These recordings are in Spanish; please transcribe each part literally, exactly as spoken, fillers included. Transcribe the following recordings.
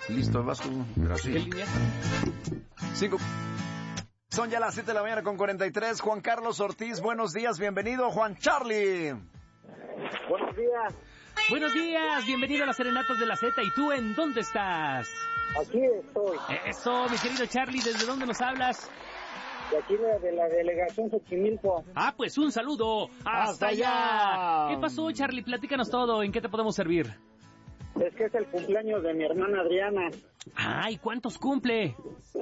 Listo, vas tú. Gracias. ¿Qué línea? Cinco. Son ya las siete de la mañana con cuarenta y tres. Juan Carlos Ortiz, buenos días. Bienvenido, Juan Charlie. Buenos días. Buenos días, bienvenido a las Serenatas de la Z. ¿Y tú en dónde estás? Aquí estoy. Eso, mi querido Charlie, ¿desde dónde nos hablas? De aquí de, de la delegación Xochimilco. Ah, pues un saludo. ¡Hasta, ¡Hasta allá! allá! ¿Qué pasó, Charlie? Platícanos todo. ¿En qué te podemos servir? Es que es el cumpleaños de mi hermana Adriana. Ay, ¿cuántos cumple?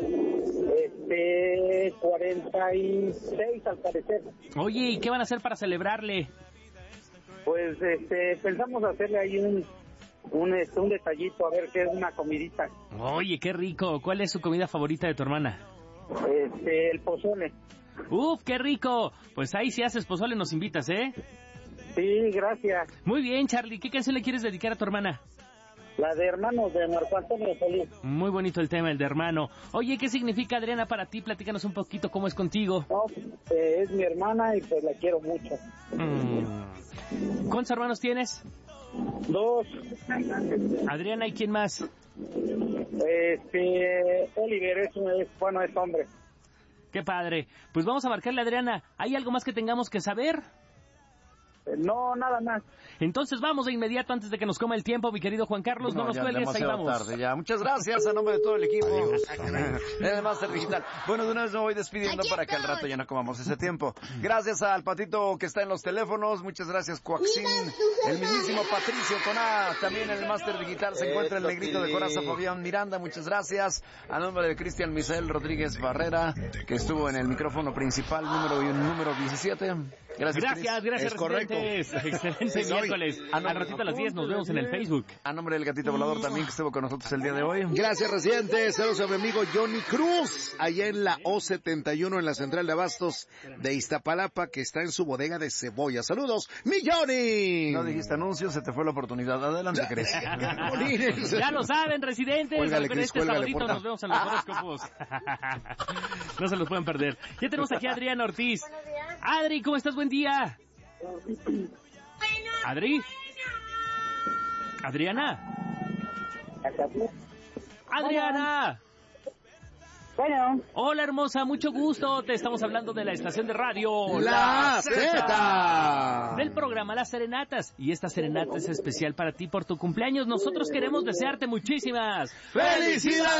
Este, cuarenta y seis al parecer. Oye, ¿y qué van a hacer para celebrarle? Pues, este, pensamos hacerle ahí un, un, este, un detallito, a ver qué es una comidita. Oye, qué rico. ¿Cuál es su comida favorita de tu hermana? Este, el pozole. Uf, qué rico. Pues ahí si haces pozole nos invitas, ¿eh? Sí, gracias. Muy bien, Charlie. ¿Qué canción le quieres dedicar a tu hermana? La de Hermanos de Marco Antonio Solís. Muy bonito el tema, el de hermano. Oye, ¿qué significa Adriana para ti? Platícanos un poquito cómo es contigo. No, eh, es mi hermana y pues la quiero mucho. Mm. ¿Cuántos hermanos tienes? Dos. Adriana, ¿y quién más? Este, Oliver es, un, es bueno, es hombre. Qué padre. Pues vamos a marcarle a Adriana. ¿Hay algo más que tengamos que saber? Eh, no, nada más. Entonces vamos de inmediato antes de que nos coma el tiempo, mi querido Juan Carlos. No, no nos ya cuelgues, ahí vamos. tarde ya. Muchas gracias a nombre de todo el equipo. El Master Digital. Bueno, de una vez me voy despidiendo para que al rato ya no comamos ese tiempo. Gracias al patito que está en los teléfonos. Muchas gracias, Coaxín. El mismísimo Patricio con A. También en el Master Digital se encuentra el negrito de coraza Fabián Miranda. Muchas gracias. A nombre de Cristian Misael Rodríguez Barrera, que estuvo en el micrófono principal, número número diecisiete. Gracias, Gracias, gracias, Es correcto. Excelente Sí, miércoles. Al ratito a las diez nos vemos en el Facebook. A nombre del gatito volador también que estuvo con nosotros el día de hoy. Gracias, residentes. Saludos a mi amigo Johnny Cruz, allá en la O setenta y uno en la central de abastos de Iztapalapa, que está en su bodega de cebolla. Saludos, mi Johnny. No dijiste anuncios, se te fue la oportunidad. Adelante, Cris. Ya lo saben, residentes. Cuélgale, Con Cris, este cuélgale, sabadito porfa. nos vemos en los horóscopos. No se los pueden perder. Ya tenemos aquí a Adriana Ortiz. Adri, ¿cómo estás? Buen día. Adri. Adriana. Adriana. Bueno. Hola, hermosa, mucho gusto. Te estamos hablando de la estación de radio La Z. del programa Las Serenatas. Y esta serenata es especial para ti por tu cumpleaños. Nosotros queremos desearte muchísimas ¡Felicidades!